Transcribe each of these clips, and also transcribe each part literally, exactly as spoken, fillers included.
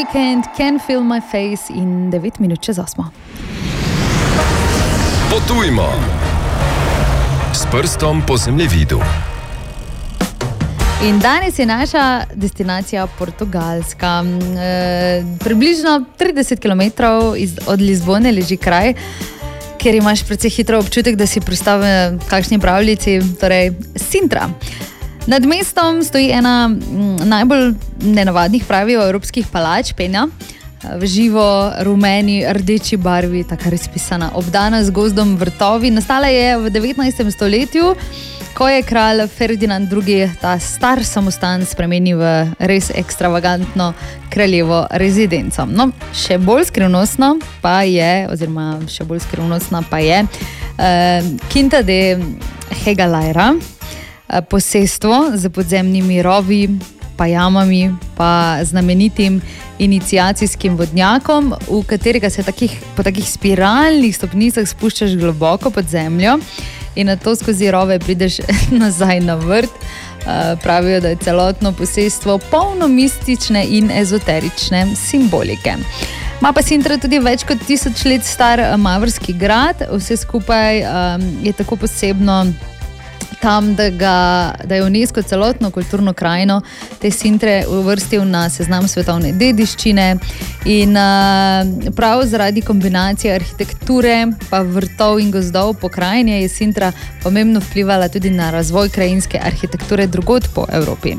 Weekend, Can Feel My Face in devet minut čez osmo. Potujmo s prstom po zemljevidu. In danes je naša destinacija Portugalska. E, približno trideset kilometrov iz, od Lizbone leži kraj, kjer imaš precej hitro občutek, da si pristal v kakšni pravljici, torej Sintra. Nad mestom stoji ena najbolj nenavadnih, pravijo, evropskih palač, Penja, v živo, rumeni, rdeči barvi, taka razpisana, obdana z gozdom, vrtovi. Nastala je v devetnajstem stoletju, ko je kralj Ferdinand drugi. ta star samostan spremenil v res ekstravagantno kraljevo rezidenco. No, še bolj skrivnostno pa je, oziroma še bolj skrivnostna pa je eh, Quinta de Hegalaira, eh, posestvo z podzemnimi rovi, pa jamami, pa znamenitim iniciacijskim vodnjakom, v katerega se takih, po takih spiralnih stopnicah spuščaš globoko pod zemljo in na to skozi rove prideš nazaj na vrt. Uh, pravijo, da je celotno posestvo polno mistične in ezoterične simbolike. Ma pa Sintra tudi več kot tisoč let star mavrski grad, vse skupaj um, je tako posebno tam, da, ga, da je UNESCO celotno kulturno krajino te Sintre uvrstil na seznam svetovne dediščine in uh, prav zaradi kombinacije arhitekture pa vrtov in gozdov po krajini je Sintra pomembno vplivala tudi na razvoj krajinske arhitekture drugod po Evropi.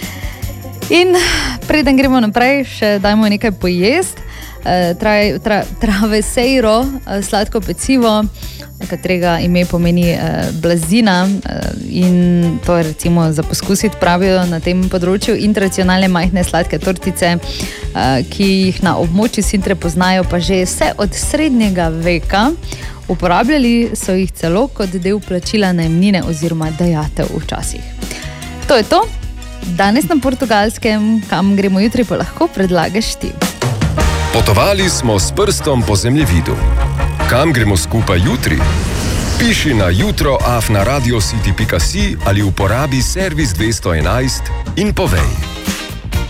In preden gremo naprej, še dajmo nekaj pojest. Uh, tra, tra, traveseiro, uh, sladko pecivo, katerega ime pomeni uh, blazina uh, in to je recimo za poskusiti, pravijo na tem področju, in tradicionalne majhne sladke tortice, uh, ki jih na območju Sintre poznajo pa že vse od srednjega veka. Uporabljali so jih celo kot del plačila najemnine oziroma dajatev včasih. To je to. Danes na Portugalskem, kam gremo jutri, pa lahko predlagaš ti. Potovali smo s prstom po zemljevidu. Kam gremo skupaj jutri? Piši na jutro afna radiocity pika si ali uporabi servis dvesto enajst in povej.